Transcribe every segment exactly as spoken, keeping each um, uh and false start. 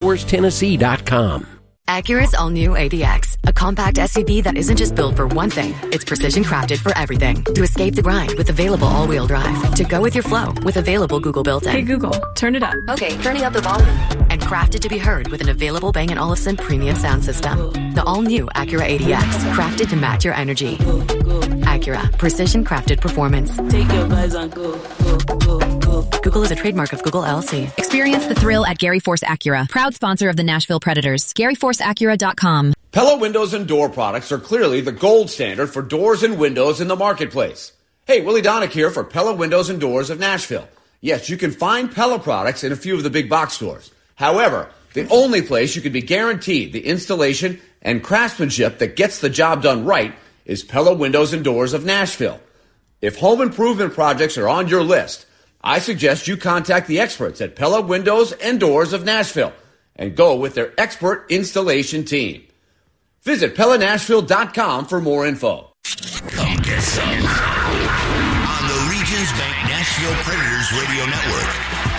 Doors Tennessee dot com. Acura's all-new A D X, a compact S U V that isn't just built for one thing. It's precision-crafted for everything. To escape the grind with available all-wheel drive. To go with your flow with available Google built-in. Hey Google, turn it up. Okay, turning up the volume. And crafted to be heard with an available Bang and Olufsen premium sound system. The all-new Acura A D X, crafted to match your energy. Acura, precision-crafted performance. Take your vibes on go, go, go, go. Google is a trademark of Google L L C. Experience the thrill at Gary Force Acura, proud sponsor of the Nashville Predators. Gary Force Acura dot com. Pella Windows and Door products are clearly the gold standard for doors and windows in the marketplace. Hey, Willie Donick here for Pella Windows and Doors of Nashville. Yes, you can find Pella products in a few of the big box stores. However, the only place you can be guaranteed the installation and craftsmanship that gets the job done right is Pella Windows and Doors of Nashville. If home improvement projects are on your list, I suggest you contact the experts at Pella Windows and Doors of Nashville and go with their expert installation team. Visit Pella Nashville dot com for more info. Come get some on the Regions Bank Nashville Predators Radio Network.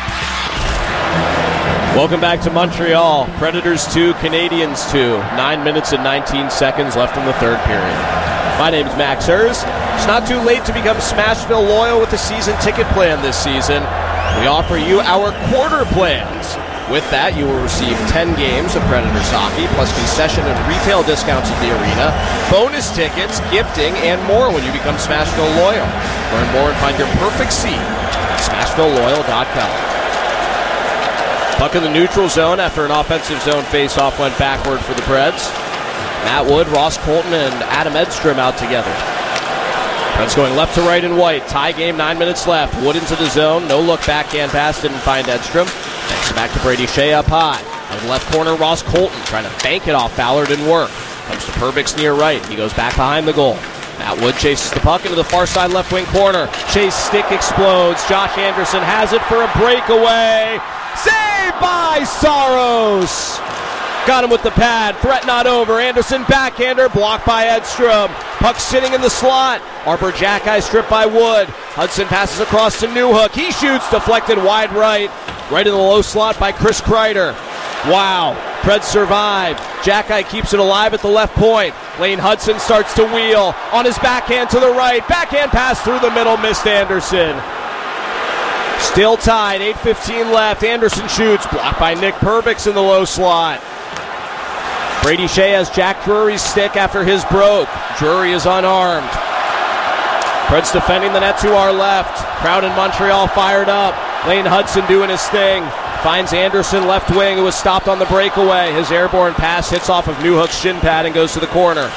Welcome back to Montreal. Predators two, Canadians two. Nine minutes and nineteen seconds left in the third period. My name is Max Hers. It's not too late to become Smashville loyal with the season ticket plan this season. We offer you our quarter plans. With that, you will receive ten games of Predators hockey, plus concession and retail discounts at the arena, bonus tickets, gifting, and more when you become Smashville loyal. Learn more and find your perfect seat at Smashville loyal dot com. Puck in the neutral zone after an offensive zone faceoff went backward for the Preds. Matt Wood, Ross Colton, and Adam Edstrom out together. Preds going left to right in white. Tie game, nine minutes left. Wood into the zone. No look backhand pass. Didn't find Edstrom. Next back to Brady Shea up high. On the left corner, Ross Colton trying to bank it off Ballard and work. Comes to Perbix near right. He goes back behind the goal. Matt Wood chases the puck into the far side left wing corner. Shea's stick explodes. Josh Anderson has it for a breakaway. Saved by Saros. Got him with the pad. Threat not over. Anderson backhander. Blocked by Edstrom. Puck sitting in the slot. Harper Jackeye stripped by Wood. Hudson passes across to Newhook. He shoots. Deflected wide right. Right in the low slot by Chris Kreider. Wow. Preds survive. Jackeye keeps it alive at the left point. Lane Hudson starts to wheel. On his backhand to the right. Backhand pass through the middle. Missed Anderson. Still tied. eight fifteen left. Anderson shoots. Blocked by Nick Perbix in the low slot. Brady Shea has Jack Drury's stick after his broke. Drury is unarmed. Preds defending the net to our left. Crowd in Montreal fired up. Lane Hudson doing his thing. Finds Anderson left wing, who was stopped on the breakaway. His airborne pass hits off of Newhook's shin pad and goes to the corner.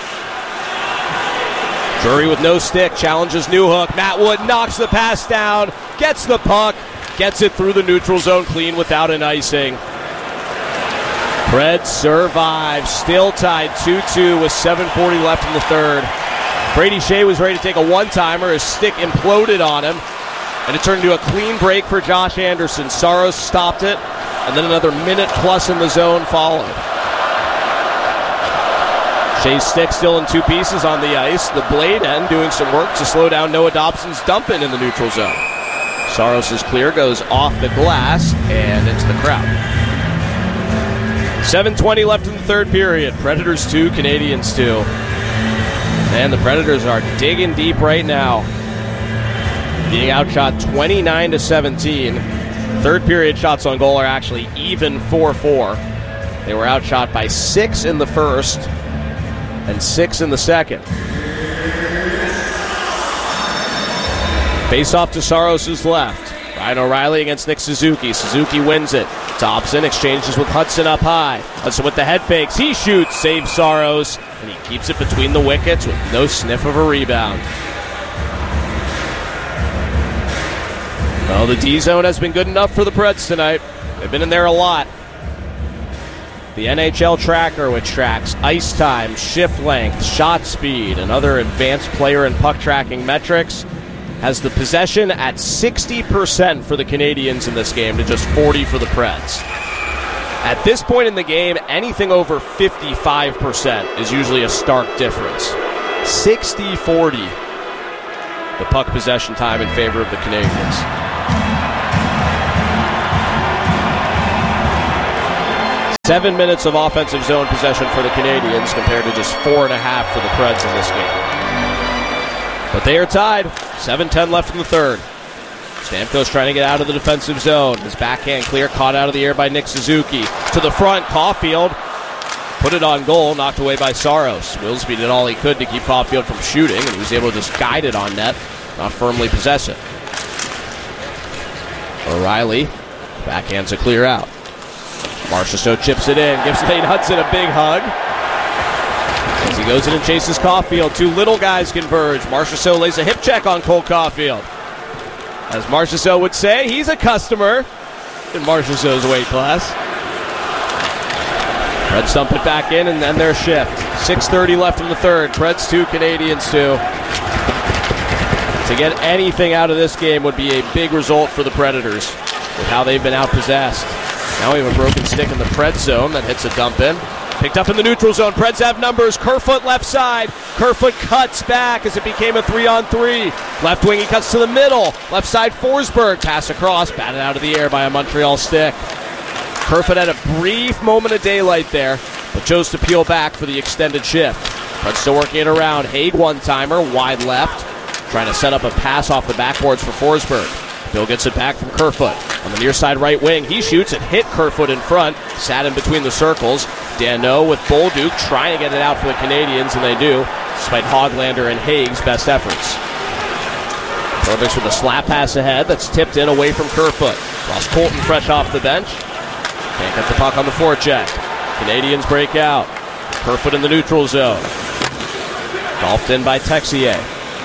Drury with no stick challenges Newhook. Matt Wood knocks the pass down. Gets the puck. Gets it through the neutral zone clean without an icing. Preds survive. Still tied two two with seven forty left in the third. Brady Shea was ready to take a one-timer. His stick imploded on him. And it turned into a clean break for Josh Anderson. Saros stopped it. And then another minute plus in the zone followed. Shea's stick still in two pieces on the ice. The blade end doing some work to slow down Noah Dobson's dump in in the neutral zone. Saros is clear, goes off the glass and into the crowd. seven twenty left in the third period. Predators two, Canadians two. And the Predators are digging deep right now. Being outshot twenty-nine to seventeen. Third period shots on goal are actually even four four. They were outshot by six in the first and six in the second. Face off to Saros' left. Ryan O'Reilly against Nick Suzuki. Suzuki wins it. Dobson exchanges with Hudson up high. Hudson with the head fakes. He shoots, saves Saros, and he keeps it between the wickets with no sniff of a rebound. Well, the D-zone has been good enough for the Preds tonight. They've been in there a lot. The N H L tracker, which tracks ice time, shift length, shot speed, and other advanced player and puck tracking metrics, has the possession at sixty percent for the Canadians in this game to just forty for the Preds. At this point in the game, anything over fifty-five percent is usually a stark difference. sixty forty, the puck possession time in favor of the Canadians. Seven minutes of offensive zone possession for the Canadians compared to just four and a half for the Preds in this game. But they are tied. seven ten left in the third. Stamkos trying to get out of the defensive zone. His backhand clear, caught out of the air by Nick Suzuki. To the front, Caulfield put it on goal, knocked away by Saros. Wilsby did all he could to keep Caulfield from shooting, and he was able to just guide it on net, not firmly possess it. O'Reilly backhands a clear out. Marchessault chips it in, gives Nate Hudson a big hug. As he goes in and chases Caulfield, two little guys converge. Marchessault lays a hip check on Cole Caulfield. As Marchessault would say, he's a customer in Marchessault's weight class. Preds dump it back in, and then their shift. six thirty left in the third. Preds two, Canadians two. To get anything out of this game would be a big result for the Predators with how they've been outpossessed. Now we have a broken stick in the Preds zone that hits a dump in. Picked up in the neutral zone. Preds have numbers. Kerfoot left side. Kerfoot cuts back as it became a three-on-three. Left wing, he cuts to the middle. Left side, Forsberg. Pass across. Batted out of the air by a Montreal stick. Kerfoot had a brief moment of daylight there, but chose to peel back for the extended shift. Preds still working it around. Haig one-timer, wide left. Trying to set up a pass off the backboards for Forsberg. Bill gets it back from Kerfoot. On the near side right wing, he shoots it, hit Kerfoot in front, sat in between the circles. Danault with Bolduc trying to get it out for the Canadians, and they do, despite Hoglander and Haig's best efforts. Provics with a slap pass ahead that's tipped in away from Kerfoot. Ross Colton fresh off the bench. Can't get the puck on the forecheck. Canadians break out. Kerfoot in the neutral zone. Golfed in by Texier.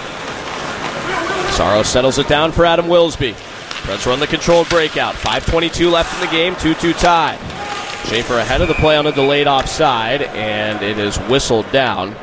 Saros settles it down for Adam Wilsby. Preds run the controlled breakout. five twenty-two left in the game, two two tie. Schaefer ahead of the play on a delayed offside, and it is whistled down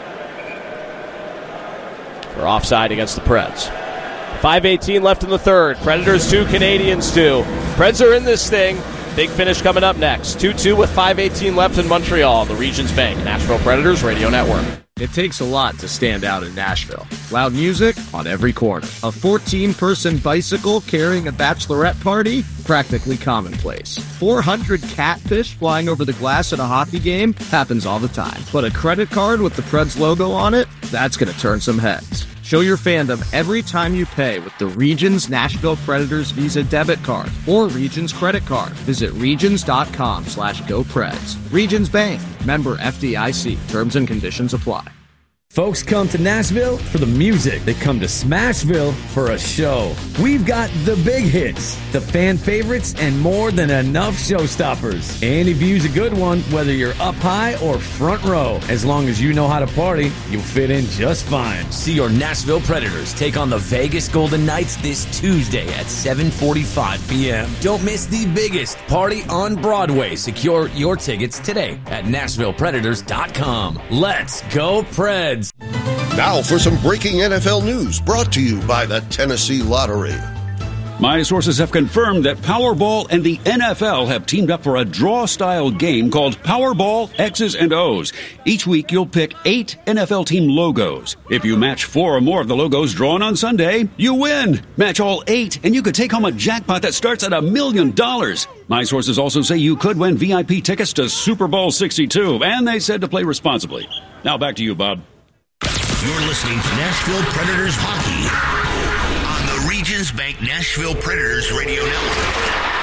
for offside against the Preds. five eighteen left in the third. Predators two, Canadians two. Preds are in this thing. Big finish coming up next. two two with five eighteen left in Montreal. The Regions Bank, Nashville Predators Radio Network. It takes a lot to stand out in Nashville. Loud music on every corner. A fourteen-person bicycle carrying a bachelorette party? Practically commonplace. four hundred catfish flying over the glass at a hockey game? Happens all the time. But a credit card with the Preds logo on it? That's gonna turn some heads. Show your fandom every time you pay with the Regions Nashville Predators Visa debit card or Regions credit card. Visit regions.com slash GoPreds. Regions Bank. Member F D I C. Terms and conditions apply. Folks come to Nashville for the music. They come to Smashville for a show. We've got the big hits, the fan favorites, and more than enough showstoppers. Any view's a good one, whether you're up high or front row. As long as you know how to party, you'll fit in just fine. See your Nashville Predators take on the Vegas Golden Knights this Tuesday at seven forty-five p.m. Don't miss the biggest party on Broadway. Secure your tickets today at nashville predators dot com. Let's go Preds! Now for some breaking N F L news brought to you by the Tennessee Lottery. My sources have confirmed that Powerball and the N F L have teamed up for a draw-style game called Powerball X's and O's. Each week, you'll pick eight N F L team logos. If you match four or more of the logos drawn on Sunday, you win. Match all eight, and you could take home a jackpot that starts at a million dollars. My sources also say you could win V I P tickets to Super Bowl sixty-two, and they said to play responsibly. Now back to you, Bob. You're listening to Nashville Predators Hockey on the Regions Bank Nashville Predators Radio Network.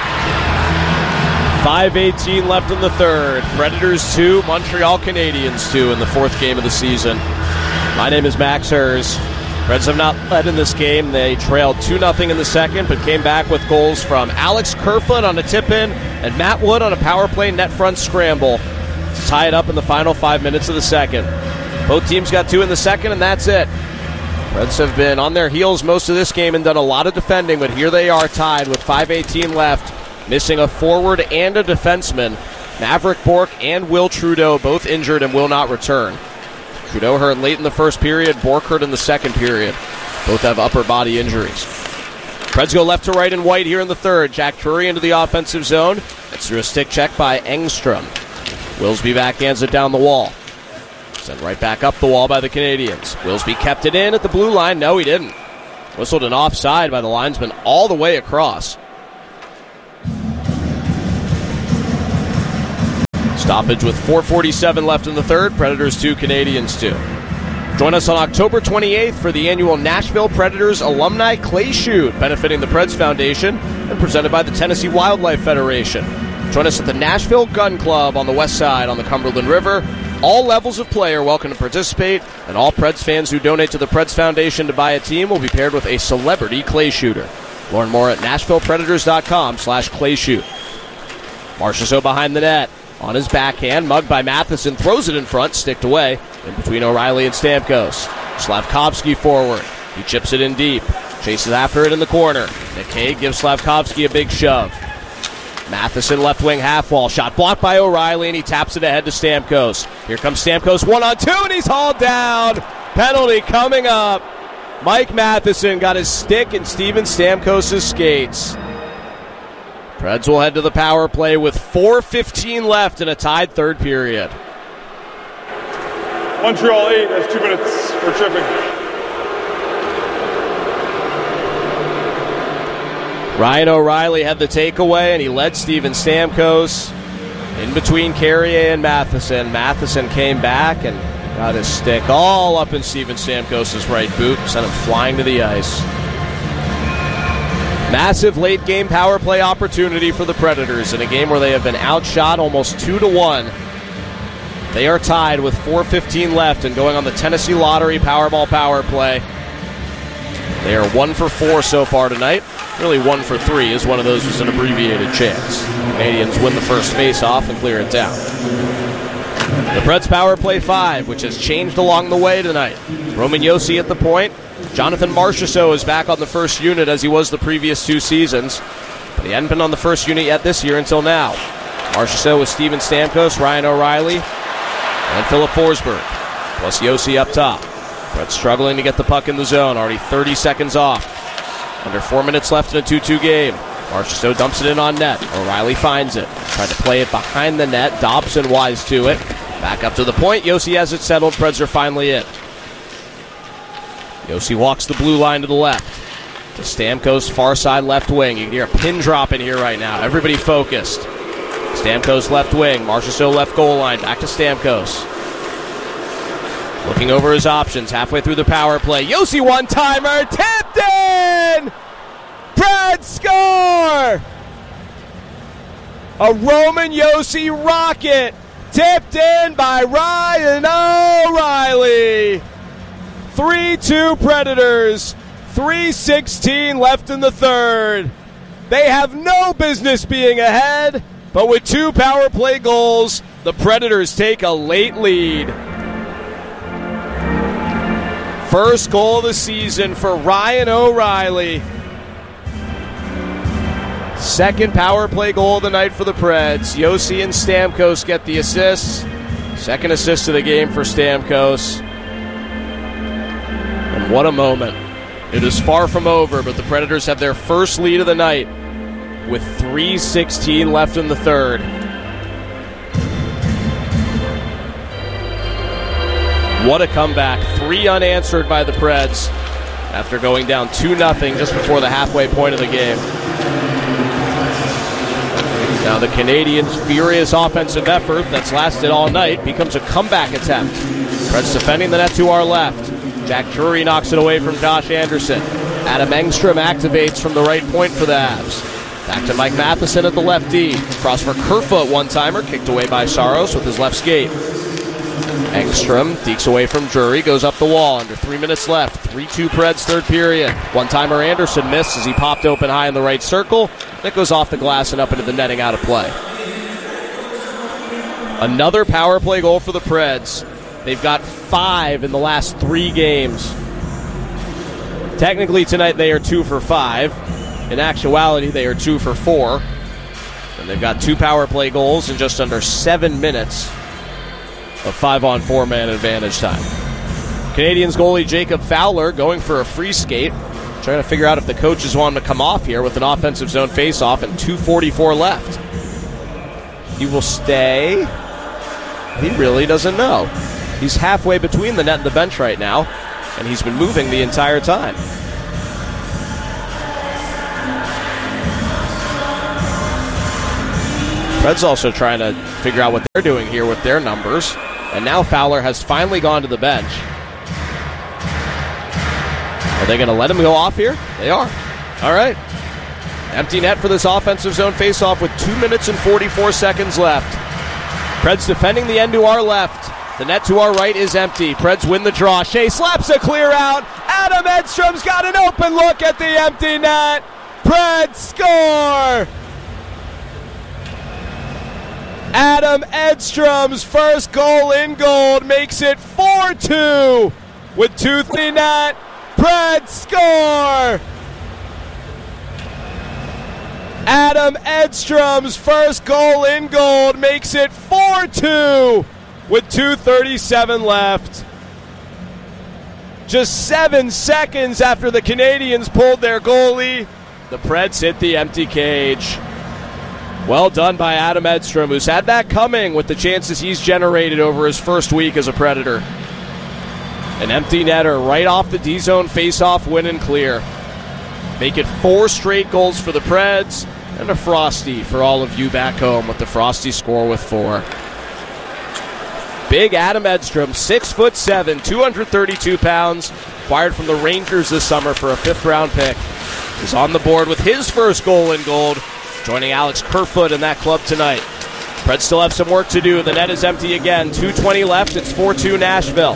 five eighteen left in the third. Predators two, Montreal Canadiens two in the fourth game of the season. My name is Max Hers. Preds have not led in this game. They trailed two nothing in the second, but came back with goals from Alex Kerfoot on a tip-in and Matt Wood on a power play net front scramble to tie it up in the final five minutes of the second. Both teams got two in the second, and that's it. Preds have been on their heels most of this game and done a lot of defending, but here they are tied with five eighteen left, missing a forward and a defenseman. Maverick Bourque and Will Trudeau both injured and will not return. Trudeau hurt late in the first period, Bourque hurt in the second period. Both have upper body injuries. Preds go left to right and white here in the third. Jack Drury into the offensive zone. It's through a stick check by Engstrom. Wilsby backhands it down the wall. Sent right back up the wall by the Canadians. Wilsby kept it in at the blue line. No, he didn't. Whistled an offside by the linesman all the way across. Stoppage with four forty-seven left in the third. Predators two, Canadians two. Join us on October twenty-eighth for the annual Nashville Predators Alumni Clay Shoot, benefiting the Preds Foundation and presented by the Tennessee Wildlife Federation. Join us at the Nashville Gun Club on the west side on the Cumberland River. All levels of play are welcome to participate, and all Preds fans who donate to the Preds Foundation to buy a team will be paired with a celebrity clay shooter. Learn more at nashville predators dot com slash clay shoot. Marchessault behind the net. On his backhand, mugged by Matheson, throws it in front, sticked away, in between O'Reilly and Stamkos. Slavkovsky forward. He chips it in deep. Chases after it in the corner. McKay gives Slavkovsky a big shove. Matheson left wing half wall. Shot blocked by O'Reilly, and he taps it ahead to Stamkos. Here comes Stamkos, one on two, and he's hauled down. Penalty coming up. Mike Matheson got his stick in Steven Stamkos' skates. Preds will head to the power play with four fifteen left in a tied third period. Montreal eight, that's two minutes for tripping. Ryan O'Reilly had the takeaway, and he led Steven Stamkos in between Carrier and Matheson. Matheson came back and got his stick all up in Steven Stamkos' right boot, sent him flying to the ice. Massive late-game power play opportunity for the Predators in a game where they have been outshot almost two to one. They are tied with four fifteen left and going on the Tennessee Lottery Powerball power play. They are one for four so far tonight. Really one for three, as one of those was an abbreviated chance. Canadians win the first face-off and clear it down. The Preds power play five, which has changed along the way tonight. Roman Josi at the point. Jonathan Marchessault is back on the first unit as he was the previous two seasons, but he hadn't been on the first unit yet this year until now. Marchessault with Steven Stamkos, Ryan O'Reilly, and Philip Forsberg, plus Josi up top. But struggling to get the puck in the zone, already thirty seconds off. Under four minutes left in a two two game. Marchessault dumps it in on net. O'Reilly finds it. Tried to play it behind the net. Dobson wise to it. Back up to the point. Josi has it settled. Preds are finally in. Josi walks the blue line to the left. To Stamkos, far side left wing. You can hear a pin drop in here right now. Everybody focused. Stamkos left wing. Marchessault left goal line. Back to Stamkos. Looking over his options. Halfway through the power play. Josi one-timer. Tipped in! Preds score! A Roman Josi rocket. Tipped in by Ryan O'Reilly. three two Predators, three sixteen left in the third. They have no business being ahead, but with two power play goals, the Predators take a late lead. First goal of the season for Ryan O'Reilly. Second power play goal of the night for the Preds. Josi and Stamkos get the assists. Second assist of the game for Stamkos. And what a moment. It is far from over, but the Predators have their first lead of the night with three sixteen left in the third. What a comeback. Three unanswered by the Preds after going down two nothing just before the halfway point of the game. Now the Canadians' furious offensive effort that's lasted all night becomes a comeback attempt. Preds defending the net to our left. Jack Drury knocks it away from Josh Anderson. Adam Engstrom activates from the right point for the Avs. Back to Mike Matheson at the left D. Cross for Kerfoot, one-timer, kicked away by Saros with his left skate. Engstrom dekes away from Drury, goes up the wall. Under three minutes left. three two Preds, third period. One-timer Anderson missed as he popped open high in the right circle. That goes off the glass and up into the netting, out of play. Another power play goal for the Preds. They've got five in the last three games. Technically tonight they are two for five. In actuality, they are two for four. And they've got two power play goals in just under seven minutes of five-on-four man advantage time. Canadians goalie Jacob Fowler going for a free skate, trying to figure out if the coaches want him to come off here with an offensive zone faceoff and two forty-four left. He will stay. He really doesn't know. He's halfway between the net and the bench right now, and he's been moving the entire time. Preds also trying to figure out what they're doing here with their numbers. And now Fowler has finally gone to the bench. Are they going to let him go off here? They are. All right. Empty net for this offensive zone faceoff with two minutes and forty-four seconds left. Preds defending the end to our left. The net to our right is empty. Preds win the draw. Shea slaps a clear out. Adam Edstrom's got an open look at the empty net. Preds score! Adam Edstrom's first goal in gold makes it four two with two three net. Preds score! Adam Edstrom's first goal in gold makes it four two with two thirty-seven left. Just seven seconds after the Canadians pulled their goalie, the Preds hit the empty cage. Well done by Adam Edstrom, who's had that coming with the chances he's generated over his first week as a Predator. An empty netter right off the D-zone face-off, win and clear. Make it four straight goals for the Preds, and a Frosty for all of you back home with the Frosty score with four. Big Adam Edstrom, six foot seven, two hundred thirty-two pounds, acquired from the Rangers this summer for a fifth round pick, is on the board with his first goal in gold, joining Alex Kerfoot in that club tonight. Preds still have some work to do. The net is empty again. two twenty left. It's four two Nashville.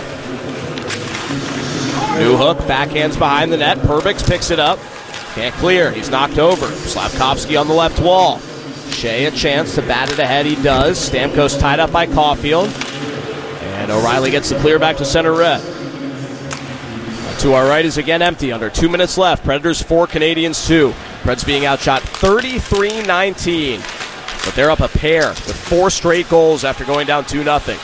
New hook, backhands behind the net. Perbix picks it up. Can't clear. He's knocked over. Slavkovsky on the left wall. Shea a chance to bat it ahead. He does. Stamkos tied up by Caulfield. And O'Reilly gets the clear back to center red. To our right is again empty. Under two minutes left. Predators four, Canadians two. Preds being outshot thirty-three nineteen. But they're up a pair with four straight goals after going down two nothing.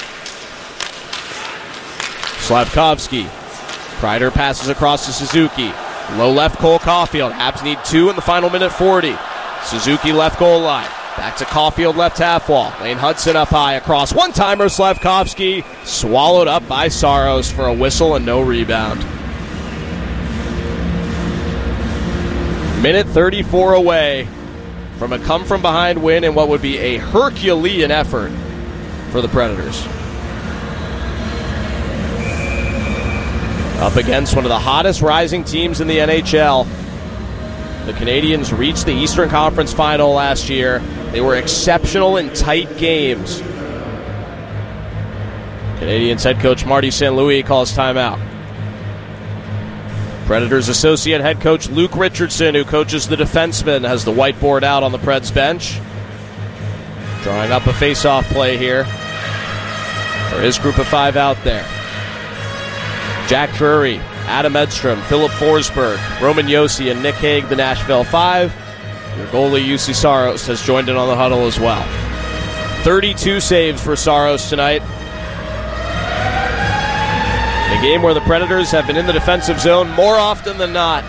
Slavkovsky. Kreider passes across to Suzuki. Low left, Cole Caulfield. Habs need two in the final minute forty. Suzuki left goal line. Back to Caulfield left half wall. Lane Hudson up high across. One-timer Slavkovsky. Swallowed up by Saros for a whistle and no rebound. Minute thirty-four away from a come-from-behind win in what would be a Herculean effort for the Predators. Up against one of the hottest rising teams in the N H L. The Canadians reached the Eastern Conference Final last year. They were exceptional in tight games. Canadians head coach Marty Saint Louis calls timeout. Predators associate head coach Luke Richardson, who coaches the defensemen, has the whiteboard out on the Preds bench. Drawing up a face-off play here for his group of five out there. Jack Drury, Adam Edstrom, Philip Forsberg, Roman Josi, and Nick Hague, the Nashville Five. Your goalie, U C Saros, has joined in on the huddle as well. thirty-two saves for Saros tonight. A game where the Predators have been in the defensive zone more often than not.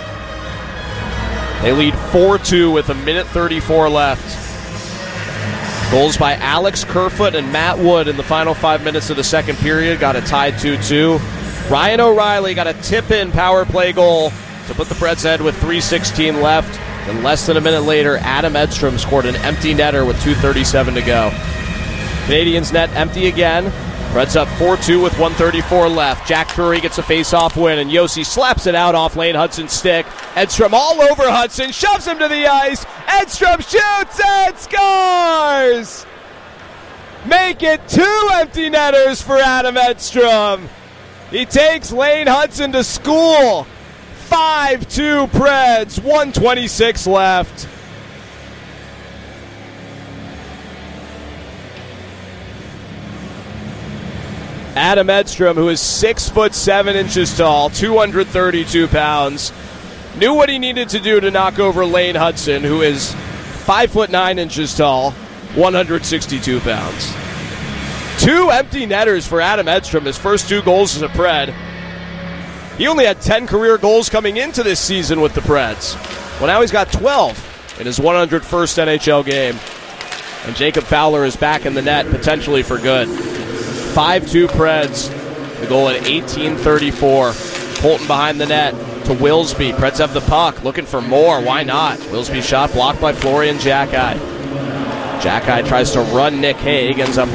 They lead four two with a minute thirty-four left. Goals by Alex Kerfoot and Matt Wood in the final five minutes of the second period got it tied two two. Ryan O'Reilly got a tip-in power play goal to put the Preds ahead with three sixteen left. And less than a minute later, Adam Edstrom scored an empty netter with two thirty-seven to go. Canadians net empty again. Preds up four two with one thirty-four left. Jack Drury gets a face-off win, and Josi slaps it out off Lane Hudson's stick. Edstrom all over Hudson, shoves him to the ice. Edstrom shoots and scores! Make it two empty netters for Adam Edstrom. He takes Lane Hudson to school. five two Preds, one twenty-six left. Adam Edstrom, who is six foot seven inches tall, two hundred thirty-two pounds, knew what he needed to do to knock over Lane Hudson, who is five foot nine inches tall, one hundred sixty-two pounds. Two empty netters for Adam Edstrom, his first two goals as a Pred. He only had ten career goals coming into this season with the Preds. Well, now he's got twelve in his one hundred first N H L game. And Jacob Fowler is back in the net, potentially for good. five two Preds. The goal at eighteen thirty-four. Colton behind the net to Wilsby. Preds have the puck, looking for more. Why not? Wilsby shot blocked by Florian Jacki. Jack Eye tries to run Nick Hague, ends up